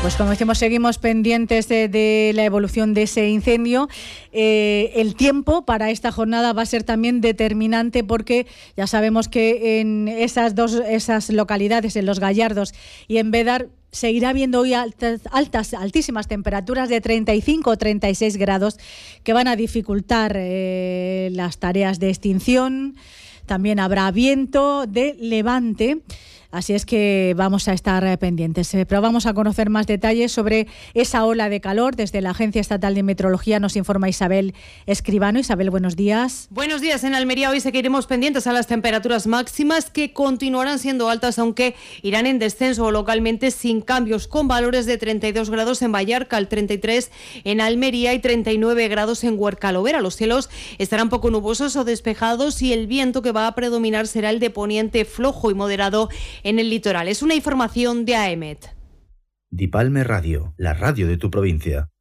Pues como decimos, seguimos pendientes de la evolución de ese incendio. El tiempo para esta jornada va a ser también determinante porque ya sabemos que en esas localidades, en Los Gallardos y en Bédar, seguirá habiendo hoy altísimas temperaturas de 35 o 36 grados que van a dificultar las tareas de extinción. También habrá viento de levante. Así es que vamos a estar pendientes. Pero vamos a conocer más detalles sobre esa ola de calor. Desde la Agencia Estatal de Meteorología nos informa Isabel Escribano. Isabel, buenos días. Buenos días. En Almería hoy seguiremos pendientes a las temperaturas máximas que continuarán siendo altas, aunque irán en descenso localmente sin cambios, con valores de 32 grados en Vallarca, 33 en Almería y 39 grados en Huerca-Lovera. Los cielos estarán poco nubosos o despejados y el viento que va a predominar será el de poniente flojo y moderado en el litoral. Es una información de AEMET. Dipalme Radio, la radio de tu provincia.